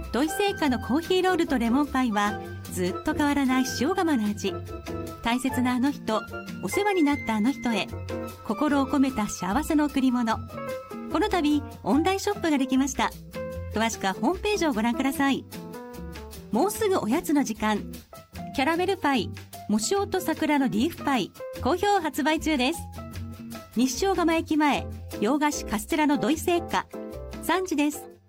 土井製菓のコーヒーロールとレモンパイはずっと変わらない塩釜の味。大切なあの人、お世話になったあの人へ心を込めた幸せの贈り物。この度オンラインショップができました。詳しくはホームページをご覧ください。もうすぐおやつの時間、キャラメルパイ、もしおと桜のリーフパイ好評発売中です。西塩釜駅前洋菓子カステラの土井製菓3時です。